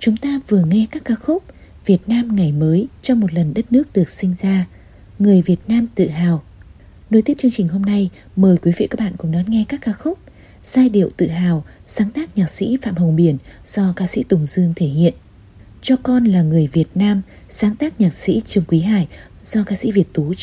Chúng ta vừa nghe các ca khúc Việt Nam ngày mới trong một lần đất nước được sinh ra, Người Việt Nam tự hào. Nối tiếp chương trình hôm nay, mời quý vị các bạn cùng đón nghe các ca khúc Giai điệu tự hào, sáng tác nhạc sĩ Phạm Hồng Biển do ca sĩ Tùng Dương thể hiện. Cho con là người Việt Nam, sáng tác nhạc sĩ Trương Quý Hải do ca sĩ Việt Tú